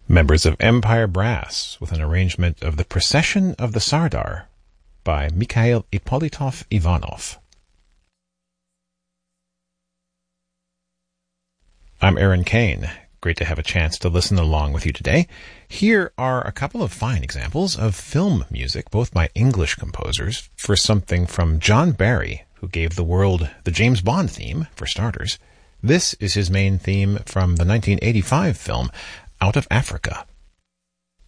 Members of Empire Brass with an arrangement of The Procession of the Sardar by Mikhail Ippolitov Ivanov. I'm Aaron Kane. Great to have a chance to listen along with you today. Here are a couple of fine examples of film music, both by English composers. For something from John Barry, who gave the world the James Bond theme, for starters. This is his main theme from the 1985 film Out of Africa.